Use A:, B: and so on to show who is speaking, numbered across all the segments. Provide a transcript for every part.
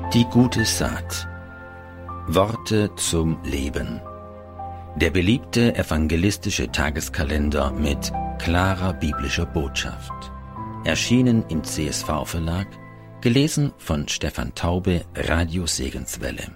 A: Die gute Saat. Worte zum Leben. Der beliebte evangelistische Tageskalender mit klarer biblischer Botschaft. Erschienen im CSV-Verlag, gelesen von Stefan Taube, Radio Segenswelle.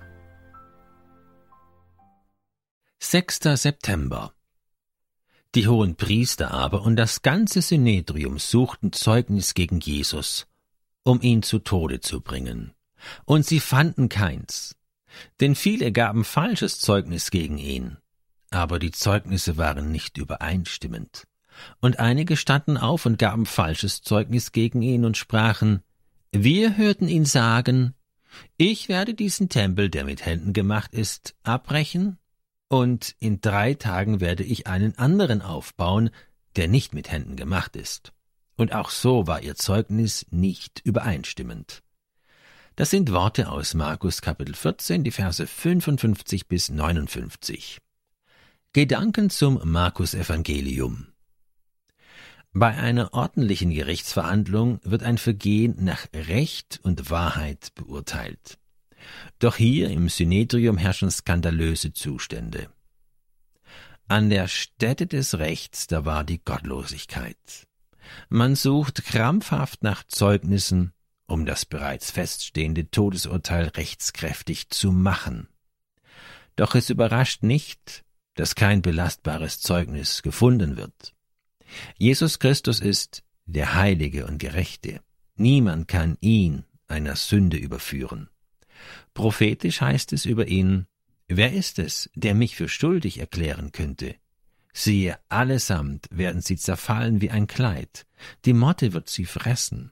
A: 6. September. Die Hohenpriester aber und das ganze Synedrium suchten Zeugnis gegen Jesus, um ihn zu Tode zu bringen. Und sie fanden keins, denn viele gaben falsches Zeugnis gegen ihn. Aber die Zeugnisse waren nicht übereinstimmend. Und einige standen auf und gaben falsches Zeugnis gegen ihn und sprachen: Wir hörten ihn sagen, ich werde diesen Tempel, der mit Händen gemacht ist, abbrechen, und in 3 Tagen werde ich einen anderen aufbauen, der nicht mit Händen gemacht ist. Und auch so war ihr Zeugnis nicht übereinstimmend. Das sind Worte aus Markus Kapitel 14, die Verse 55 bis 59. Gedanken zum Markus-Evangelium. Bei einer ordentlichen Gerichtsverhandlung wird ein Vergehen nach Recht und Wahrheit beurteilt. Doch hier im Synedrium herrschen skandalöse Zustände. An der Stätte des Rechts, da war die Gottlosigkeit. Man sucht krampfhaft nach Zeugnissen, um das bereits feststehende Todesurteil rechtskräftig zu machen. Doch es überrascht nicht, dass kein belastbares Zeugnis gefunden wird. Jesus Christus ist der Heilige und Gerechte. Niemand kann ihn einer Sünde überführen. Prophetisch heißt es über ihn: Wer ist es, der mich für schuldig erklären könnte? Siehe, allesamt werden sie zerfallen wie ein Kleid, die Motte wird sie fressen.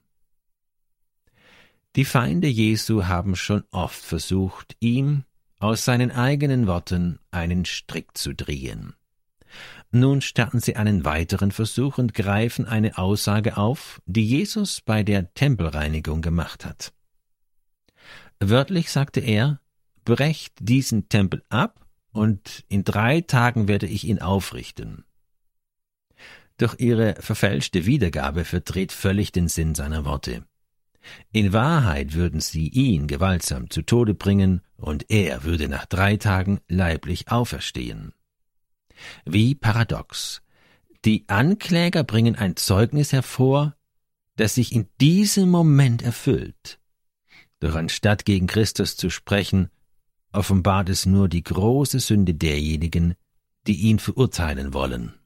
A: Die Feinde Jesu haben schon oft versucht, ihm aus seinen eigenen Worten einen Strick zu drehen. Nun starten sie einen weiteren Versuch und greifen eine Aussage auf, die Jesus bei der Tempelreinigung gemacht hat. Wörtlich sagte er: Brecht diesen Tempel ab, und in 3 Tagen werde ich ihn aufrichten. Doch ihre verfälschte Wiedergabe verdreht völlig den Sinn seiner Worte. In Wahrheit würden sie ihn gewaltsam zu Tode bringen, und er würde nach 3 Tagen leiblich auferstehen. Wie paradox. Die Ankläger bringen ein Zeugnis hervor, das sich in diesem Moment erfüllt. Doch anstatt gegen Christus zu sprechen, offenbart es nur die große Sünde derjenigen, die ihn verurteilen wollen.